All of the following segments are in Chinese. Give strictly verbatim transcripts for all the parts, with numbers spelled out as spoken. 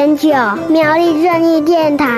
点九苗栗正义电台。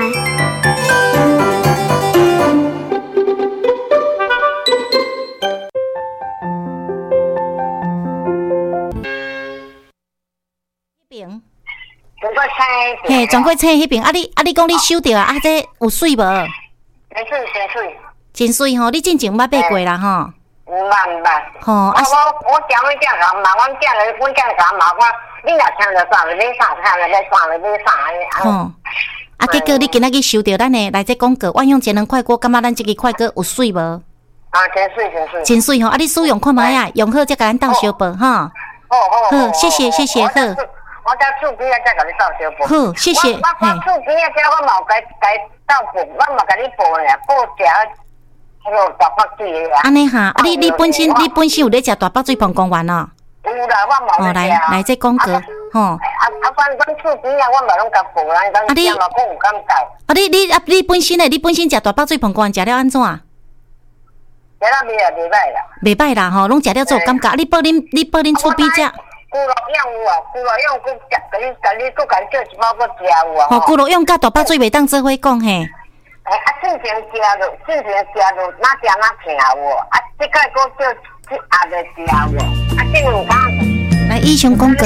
转过青， 嘿，转过青迄边，啊你啊你讲你收着啊，啊这有水无？ 真水真水， 真水吼！你进前捌买过啦吼？ 毋捌毋捌。 吼我啊， 我我讲阮囝甲骂，阮囝来，阮囝甲骂我，你若听着啥物买啥，听着买啥物买啥安尼。 吼，啊结果你今仔日收着咱的来这广告，万用节能快锅，感觉咱这个快锅有水无？ 啊，真水真水。 真水吼！啊你使用看卖啊，用好才甲咱斗相报吼。 好好好，谢谢谢谢好。 我在厝边啊，才甲你斗相报。 好，谢谢。 我我厝边啊，遮我嘛有甲甲斗报，我嘛甲你报咧，报食迄个大北水的啊。 安尼哈，啊你你本身你本身有咧食大北水澎公园哦？ 有啦，我嘛有哦， 咧来来这广告吼。 啊啊，反正厝边啊，我嘛拢甲报啦，咱遮嘛讲有感觉。 啊你你啊你本身诶，你本身食大北水澎公园食了安怎？ 食了袂啊，袂歹啦。 袂歹啦吼，拢食了做有感觉。你报恁你报恁厝边食？ 咕噜样有啊，咕噜样佮食，甲你甲你佮甲你叫一包佮食有啊。 吼，咕噜用甲大北水袂当做伙讲嘿。 哎，啊，进前食着，进前食着，哪食哪疼有啊？啊，即摆佮叫即下着食有啊？啊，即两天。 来，以上广告。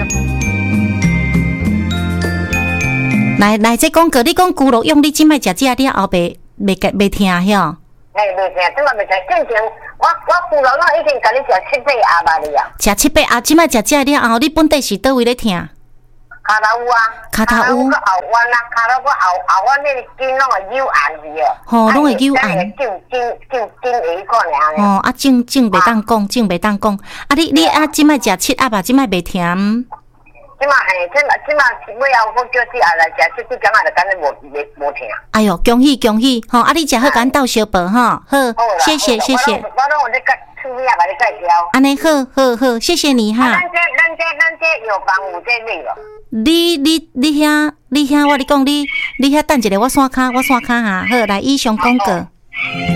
来来，这广告，你讲咕噜用你即摆食食了后袂袂袂疼晓？ 哎，袂疼，即摆袂疼。进前我我咕噜我已经甲你食七八盒吧了。 食七八盒，即摆食食了后，你本地是倒位咧疼？ 骹头有啊， 骹头有， 个后弯啊，骹头个后后弯那个筋拢会扭硬去哦。 吼，拢会扭硬。 筋筋筋筋下一个尔。 吼，啊，正正袂当讲，正袂当讲。啊，你你啊，即摆食七盒啊，即摆袂疼。 即嘛嘿，即嘛即嘛尾后我叫即下来食，即即讲啊，就敢若无无无疼。 哎哟，恭喜恭喜！吼，啊，你食好，甲咱斗相报吼。好，谢谢谢谢。 我拢有咧介厝边啊，甲你介绍。 安尼好好好，谢谢你哈。 咱这咱这咱这药房有这类咯。 你你你遐你遐，我你讲你你遐等一下，我刷卡我刷卡哈。好，来以上广告。